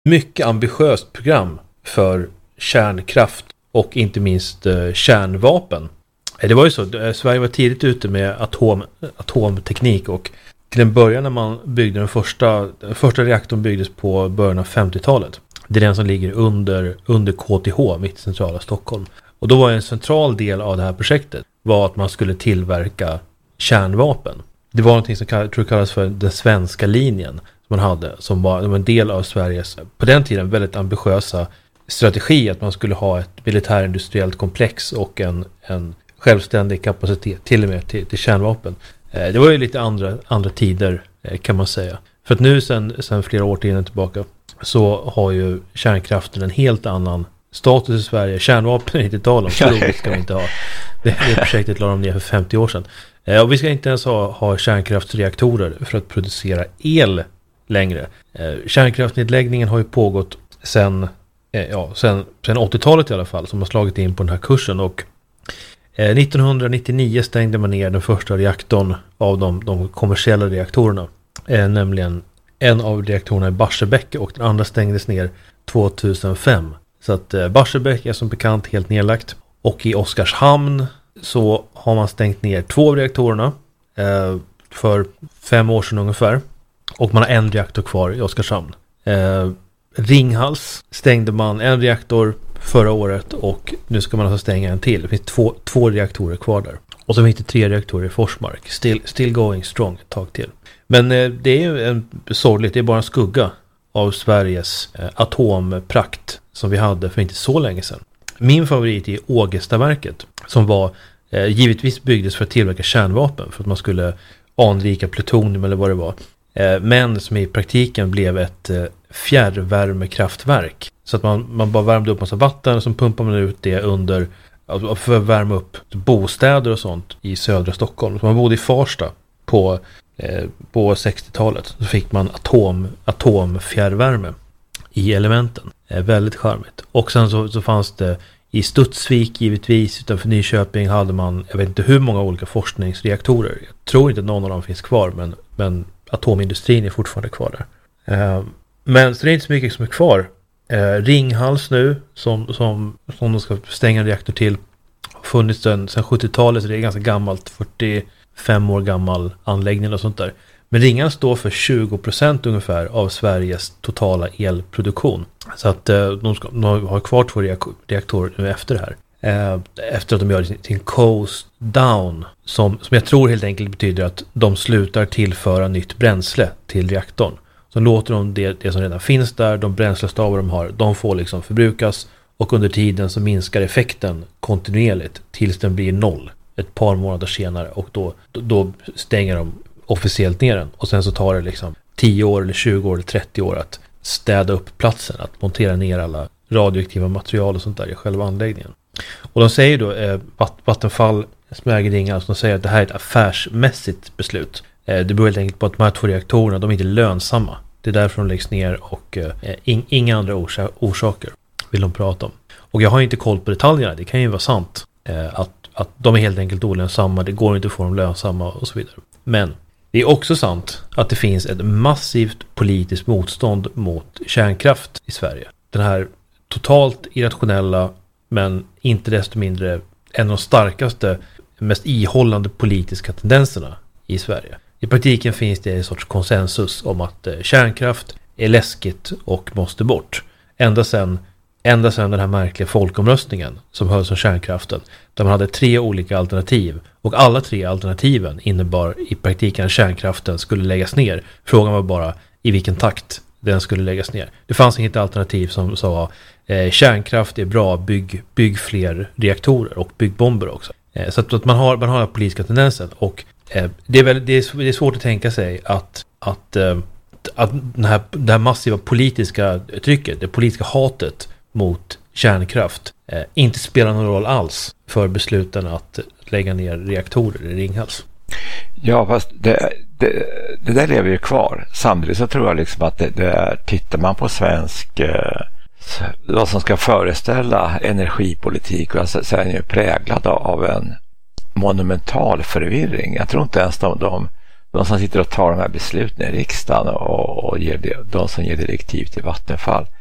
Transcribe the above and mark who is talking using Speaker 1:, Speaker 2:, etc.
Speaker 1: mycket ambitiöst program för kärnkraft och inte minst kärnvapen. Det var ju så, Sverige var tidigt ute med atomteknik, och till en början när man byggde den första reaktorn byggdes på början av 50-talet. Det är den som ligger under KTH, mitt i centrala Stockholm. Och då var en central del av det här projektet var att man skulle tillverka kärnvapen. Det var någonting som jag tror kallas för den svenska linjen som man hade, som var en del av Sveriges, på den tiden, väldigt ambitiösa strategi att man skulle ha ett militärindustriellt komplex och en självständig kapacitet till och med till kärnvapen. Det var ju lite andra tider, kan man säga. För att nu sen flera årtionden tillbaka så har ju kärnkraften en helt annan status i Sverige. Kärnvapen är inte tal om, så det ska vi inte ha. Det projektet la de ner för 50 år sedan. Och vi ska inte ens ha kärnkraftsreaktorer för att producera el längre. Kärnkraftsnedläggningen har ju pågått sen 80-talet i alla fall, som har slagit in på den här kursen, och 1999 stängde man ner den första reaktorn av de kommersiella reaktorerna, nämligen en av reaktorerna i Barsebäck, och den andra stängdes ner 2005. Så att Barsebäck är som bekant helt nedlagt, och i Oskarshamn så har man stängt ner 2 av reaktorerna för 5 år sedan ungefär, och man har en reaktor kvar i Oskarshamn. Ringhals stängde man en reaktor förra året, och nu ska man alltså stänga en till. Det finns två reaktorer kvar där. Och så finns det 3 reaktorer i Forsmark. Still going strong ett tag till. Men det är ju sorgligt, det är bara en skugga av Sveriges atomprakt som vi hade för inte så länge sedan. Min favorit är Ågestaverket, som var givetvis byggdes för att tillverka kärnvapen, för att man skulle anrika plutonium eller vad det var. Men som i praktiken blev ett fjärrvärmekraftverk. Så att man bara värmde upp massa vatten, och så pumpar man ut det för att värma upp bostäder och sånt i södra Stockholm. Så man bodde i Farsta på 60-talet. Så fick man atomfjärrvärme i elementen. Väldigt charmigt. Och sen så fanns det i Studsvik, givetvis utanför Nyköping, hade man, jag vet inte hur många olika forskningsreaktorer. Jag tror inte att någon av dem finns kvar, men atomindustrin är fortfarande kvar där. Men så det är inte så mycket som är kvar. Ringhals nu, som de ska stänga en reaktor till, har funnits sedan 70-talet, så det är ganska gammalt, 45 år gammal anläggning och sånt där. Men Ringhals står för 20% ungefär av Sveriges totala elproduktion. Så att de har kvar 2 reaktorer nu efter det här. Efter att de gör sin coast down, som jag tror helt enkelt betyder att de slutar tillföra nytt bränsle till reaktorn. Så låter de det som redan finns där, de bränslestavar de har, de får liksom förbrukas, och under tiden så minskar effekten kontinuerligt tills den blir 0 ett par månader senare, och då stänger de officiellt ner den, och sen så tar det liksom 10 år eller 20 år eller 30 år att städa upp platsen, att montera ner alla radioaktiva material och sånt där i själva anläggningen. Och de säger då, Vattenfall som äger Ringhals, de säger att det här är ett affärsmässigt beslut. Det beror helt enkelt på att de här 2 reaktorerna, de är inte lönsamma. Det är därför de läggs ner, och inga andra orsaker vill de prata om. Och jag har inte koll på detaljerna, det kan ju vara sant att de är helt enkelt olönsamma, det går inte att få dem lönsamma och så vidare. Men det är också sant att det finns ett massivt politiskt motstånd mot kärnkraft i Sverige. Den här totalt irrationella, men inte desto mindre en av de starkaste, mest ihållande politiska tendenserna i Sverige. I praktiken finns det en sorts konsensus om att kärnkraft är läskigt och måste bort. Ända sedan den här märkliga folkomröstningen som hölls om kärnkraften, där man hade 3 olika alternativ, och alla 3 alternativen innebar i praktiken att kärnkraften skulle läggas ner. Frågan var bara i vilken takt den skulle läggas ner. Det fanns inget alternativ som sa kärnkraft är bra, bygg fler reaktorer och bygg bomber också. Så att man har den politiska tendensen, och det är svårt att tänka sig att det här massiva politiska trycket, det politiska hatet mot kärnkraft inte spelar någon roll alls för besluten att lägga ner reaktorer i Ringhals.
Speaker 2: Ja, fast det där lever ju kvar. Samtidigt så tror jag liksom att tittar man på svensk vad som ska föreställa energipolitik, och så är den ju präglad av en monumental förvirring. Jag tror inte ens de som sitter och tar de här besluten i riksdagen och ger de som ger direktiv till Vattenfall,